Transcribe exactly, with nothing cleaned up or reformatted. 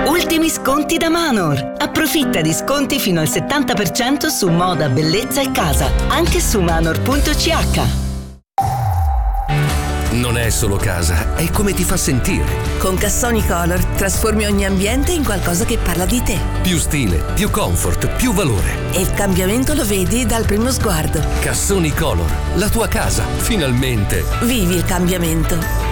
Ultimi sconti da Manor. Approfitta di sconti fino al settanta per cento su moda, bellezza e casa, anche su manor punto c h. Non è solo casa, è come ti fa sentire. Con Cassoni Color trasformi ogni ambiente in qualcosa che parla di te. Più stile, più comfort, più valore. E il cambiamento lo vedi dal primo sguardo. Cassoni Color, la tua casa, finalmente. Vivi il cambiamento.